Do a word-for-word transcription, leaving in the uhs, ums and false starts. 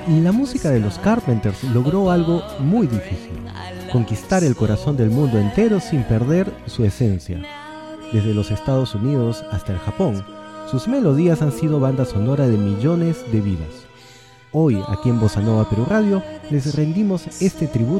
La música de los Carpenters logró algo muy difícil: conquistar el corazón del mundo entero sin perder su esencia. Desde los Estados Unidos hasta el Japón, sus melodías han sido banda sonora de millones de vidas. Hoy, aquí en Bossa Nova Perú Radio, les rendimos este tributo